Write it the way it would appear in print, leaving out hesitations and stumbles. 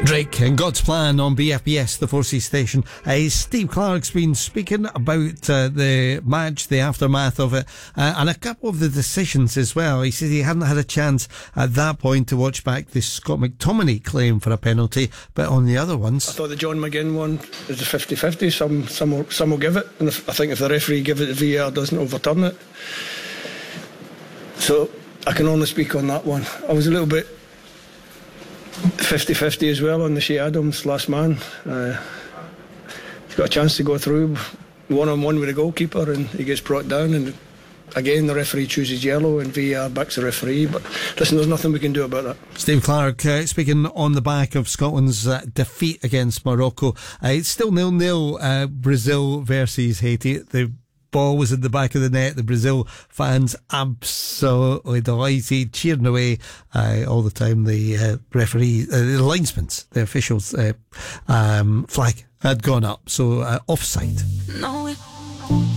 Drake and God's Plan on BFBS, the 4C station. Steve Clarke's been speaking about the match, the aftermath of it, and a couple of the decisions as well. He says he hadn't had a chance at that point to watch back the Scott McTominay claim for a penalty, but on the other ones, I thought the John McGinn one is a 50-50. Some will give it, and I think if the referee give it, the VAR doesn't overturn it. So I can only speak on that one. I was a little bit 50-50 as well on the Shea Adams last man. He's got a chance to go through one-on-one with the goalkeeper and he gets brought down, and again the referee chooses yellow and VAR backs the referee. But listen, there's nothing we can do about that. Steve Clarke speaking on the back of Scotland's defeat against Morocco. It's still 0-0, Brazil versus Haiti. The ball was in the back of the net. The Brazil fans absolutely delighted, cheering away all the time. The referee, the linesman's, the officials' flag had gone up, so offside. No.